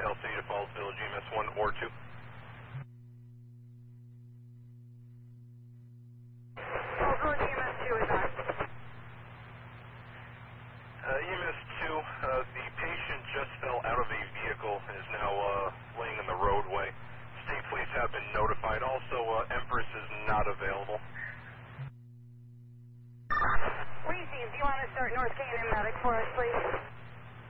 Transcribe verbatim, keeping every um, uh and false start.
L C to Falls Village, E M S one or two. Falls Village, E M S two is on. Uh, E M S two, uh, the patient just fell out of a vehicle and is now uh, laying in the roadway. State police have been notified. Also, uh, Empress is not available. Reese's, do you want to start North Canyon Medic for us, please?